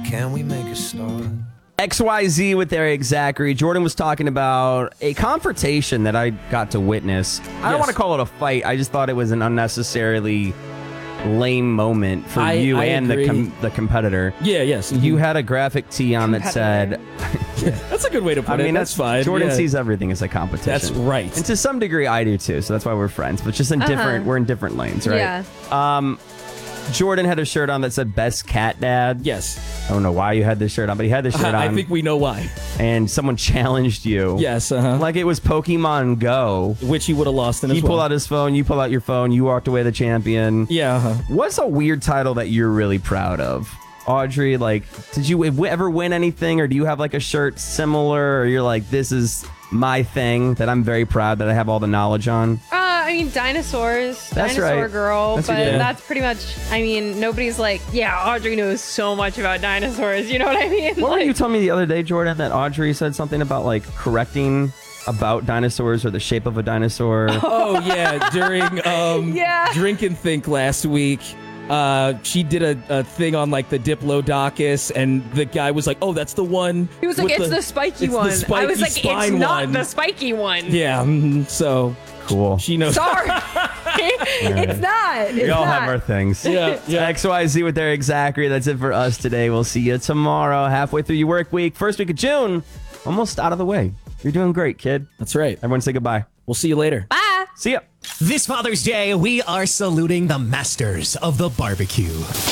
Can we make a start? XYZ with Eric Zachary. Jordan was talking about a confrontation that I got to witness. I don't want to call it a fight. I just thought it was an unnecessarily lame moment for you and the competitor. Yeah, yes. You had a graphic tee on that said... That's a good way to put it. That's fine. Jordan sees everything as a competition. That's right. And to some degree, I do too. So that's why we're friends. But just in we're in different lanes, right? Yeah. Jordan had a shirt on that said "Best Cat Dad." Yes. I don't know why you had this shirt on, but he had this shirt on. I think we know why. And someone challenged you. Yes. Like it was Pokemon Go, which he would have lost in. He pulled out his phone. You pull out your phone. You walked away the champion. Yeah. What's a weird title that you're really proud of? Audrey, like, did you ever win anything, or do you have like a shirt similar, or you're like, this is my thing that I'm very proud that I have all the knowledge on? I mean, dinosaurs. That's Dinosaur right. girl. That's but what- that's pretty much, I mean, nobody's like, yeah, Audrey knows so much about dinosaurs. You know what I mean? What were you telling me the other day, Jordan, that Audrey said something about like correcting about dinosaurs or the shape of a dinosaur? Oh, yeah. During Drink and Think last week. She did a thing on like the Diplodocus, and the guy was like, "Oh, that's the one." He was like, "It's the spiky one." I was like, "It's not the spiky one." Yeah. So cool. She knows. Sorry, it's not. We all have our things. Yeah. XYZ with Eric Zachary. That's it for us today. We'll see you tomorrow, halfway through your work week. First week of June, almost out of the way. You're doing great, kid. That's right. Everyone say goodbye. We'll see you later. Bye. See ya. This Father's Day, we are saluting the masters of the barbecue.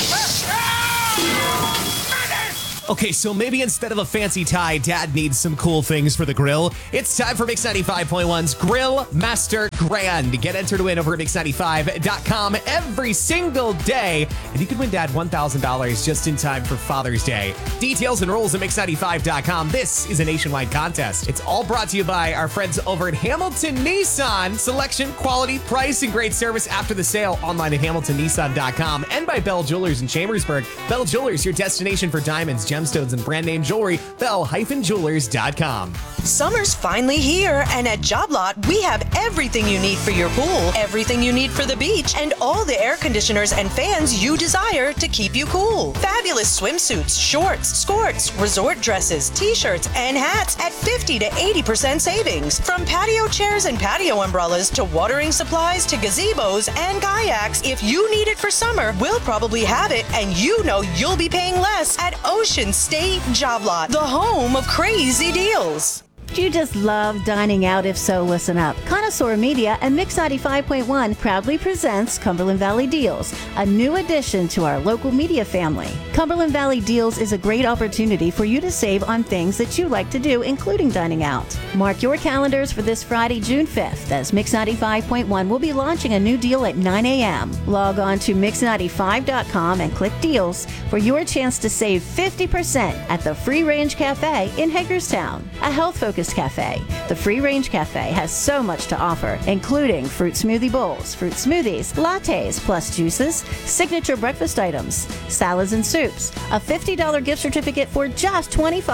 Okay, so maybe instead of a fancy tie, Dad needs some cool things for the grill. It's time for Mix 95.1's Grill Master Grand. Get entered to win over at Mix95.com every single day. And you can win Dad $1,000 just in time for Father's Day. Details and rules at Mix95.com. This is a nationwide contest. It's all brought to you by our friends over at Hamilton Nissan. Selection, quality, price, and great service after the sale. Online at HamiltonNissan.com. And by Bell Jewelers in Chambersburg. Bell Jewelers, your destination for diamonds, gemstones, and brand name jewelry. Bell-Jewelers.com. Summer's finally here, and at Job Lot, we have everything you need for your pool, everything you need for the beach, and all the air conditioners and fans you desire to keep you cool. Fabulous swimsuits, shorts, skirts, resort dresses, t-shirts, and hats at 50 to 80% savings. From patio chairs and patio umbrellas to watering supplies to gazebos and kayaks, if you need it for summer, we'll probably have it, and you know you'll be paying less at Ocean State Job Lot, the home of crazy deals. Do you just love dining out? If so, listen up. Connoisseur Media and Mix 95.1 proudly presents Cumberland Valley Deals, a new addition to our local media family. Cumberland Valley Deals is a great opportunity for you to save on things that you like to do, including dining out. Mark your calendars for this Friday, June 5th, as Mix 95.1 will be launching a new deal at 9 a.m. Log on to Mix95.com and click Deals for your chance to save 50% at the Free Range Cafe in Hagerstown, a health-focused cafe. The Free Range Cafe has so much to offer, including fruit smoothie bowls, fruit smoothies, lattes, plus juices, signature breakfast items, salads and soups, a $50 gift certificate for just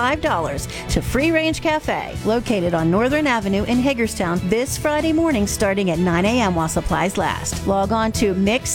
$25 to Free Range Cafe, located on Northern Avenue in Hagerstown this Friday morning starting at 9 a.m. while supplies last. Log on to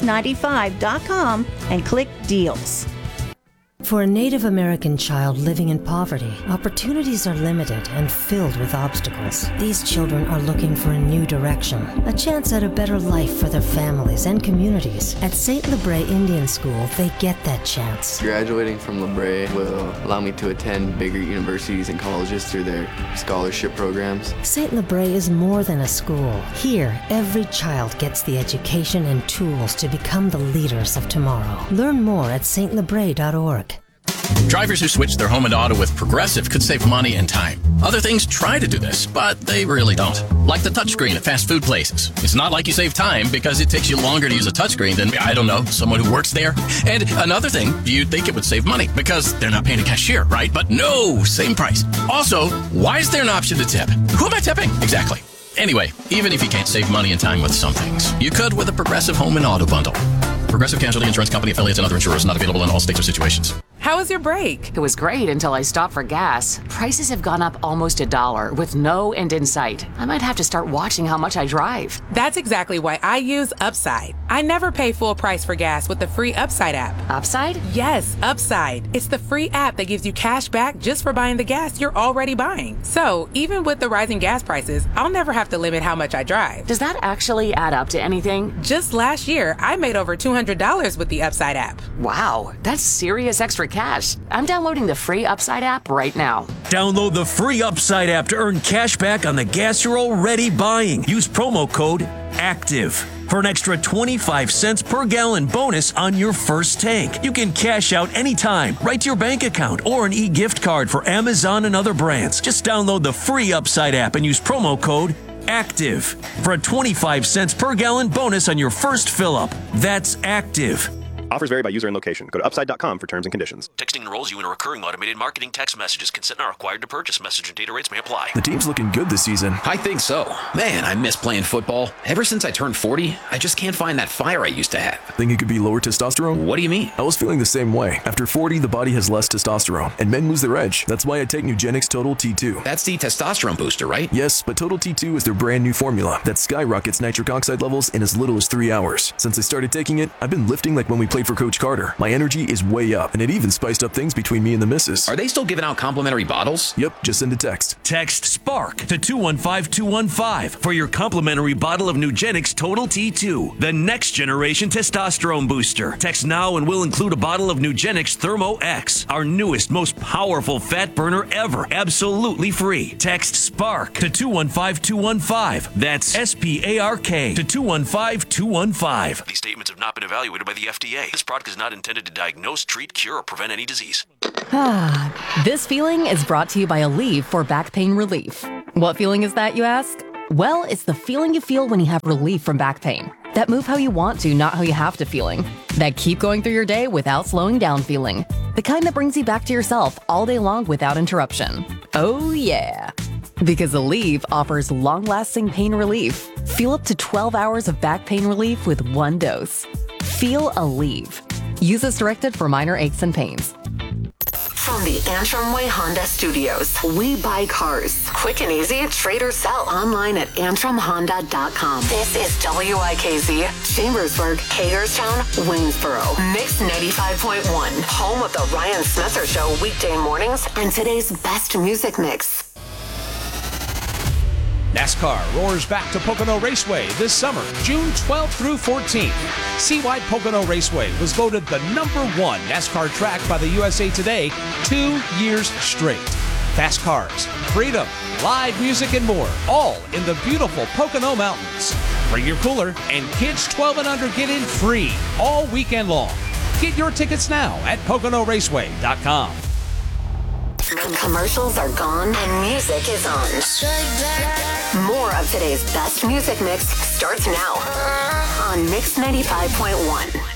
Mix95.com and click Deals. For a Native American child living in poverty, opportunities are limited and filled with obstacles. These children are looking for a new direction, a chance at a better life for their families and communities. At St. Lebre Indian School, they get that chance. Graduating from Lebre will allow me to attend bigger universities and colleges through their scholarship programs. St. Lebre is more than a school. Here, every child gets the education and tools to become the leaders of tomorrow. Learn more at stlebre.org. Drivers who switch their home and auto with Progressive could save money and time. Other things try to do this, but they really don't. Like the touchscreen at fast food places. It's not like you save time because it takes you longer to use a touchscreen than, I don't know, someone who works there. And another thing, you'd think it would save money because they're not paying a cashier, right? But no, same price. Also, why is there an option to tip? Who am I tipping? Exactly. Anyway, even if you can't save money and time with some things, you could with a Progressive home and auto bundle. Progressive Casualty Insurance Company affiliates and other insurers not available in all states or situations. How was your break? It was great until I stopped for gas. Prices have gone up almost $1 with no end in sight. I might have to start watching how much I drive. That's exactly why I use Upside. I never pay full price for gas with the free Upside app. Upside? Yes, Upside. It's the free app that gives you cash back just for buying the gas you're already buying. So even with the rising gas prices, I'll never have to limit how much I drive. Does that actually add up to anything? Just last year, I made over $200 with the Upside app. Wow, that's serious extra cash. I'm downloading the free Upside app right now. Download the free Upside app to earn cash back on the gas you're already buying. Use promo code ACTIVE for an extra 25 cents per gallon bonus on your first tank. You can cash out anytime, right to your bank account, or an e-gift card for Amazon and other brands. Just download the free Upside app and use promo code ACTIVE for a 25 cents per gallon bonus on your first fill-up. That's ACTIVE. Offers vary by user and location. Go to upside.com for terms and conditions. Texting enrolls you in a recurring automated marketing text messages. Consent not required to purchase. Message and data rates may apply. The team's looking good this season. I think so. Man, I miss playing football. Ever since I turned 40, I just can't find that fire I used to have. Think it could be lower testosterone? What do you mean? I was feeling the same way. After 40, the body has less testosterone, and men lose their edge. That's why I take Nugenix Total T2. That's the testosterone booster, right? Yes, but Total T2 is their brand new formula that skyrockets nitric oxide levels in as little as 3 hours. Since I started taking it, I've been lifting like when we played for Coach Carter. My energy is way up, and it even spiced up things between me and the missus. Are they still giving out complimentary bottles? Yep, just send a text. Text SPARK to 215215 for your complimentary bottle of Nugenix Total T2, the next generation testosterone booster. Text now and we'll include a bottle of Nugenix Thermo X, our newest, most powerful fat burner ever, absolutely free. Text SPARK to 215215. That's SPARK to 215215. These statements have not been evaluated by the FDA. This product is not intended to diagnose, treat, cure, or prevent any disease. This feeling is brought to you by Aleve for back pain relief. What feeling is that, you ask? Well, it's the feeling you feel when you have relief from back pain. That move how you want to, not how you have to feeling. That keep going through your day without slowing down feeling. The kind that brings you back to yourself all day long without interruption. Oh yeah. Because Aleve offers long-lasting pain relief. Feel up to 12 hours of back pain relief with one dose. Feel Aleve. Use as directed for minor aches and pains. From the Antrim Way Honda Studios, we buy cars. Quick and easy, trade or sell. Online at antrimhonda.com. This is WIKZ, Chambersburg, Hagerstown, Waynesboro. Mix 95.1, home of the Ryan Smether Show weekday mornings and today's best music mix. NASCAR roars back to Pocono Raceway this summer, June 12th through 14th. See-wide Pocono Raceway was voted the #1 NASCAR track by the USA Today 2 years straight. Fast cars, freedom, live music, and more, all in the beautiful Pocono Mountains. Bring your cooler, and kids 12 and under get in free all weekend long. Get your tickets now at PoconoRaceway.com. Commercials are gone and music is on. More of today's best music mix starts now on Mix 95.1.